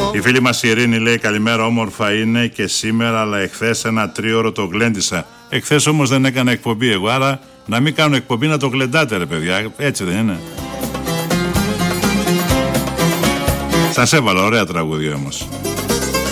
Η φίλη μας η Ειρήνη λέει καλημέρα, όμορφα είναι και σήμερα, αλλά εχθές ένα 3ωρο το γλέντισα. Εχθές όμως δεν έκανα εκπομπή εγώ, άρα να μην κάνω εκπομπή να το γλεντάτε ρε παιδιά, έτσι δεν είναι? Σας έβαλα ωραία τραγούδια όμως.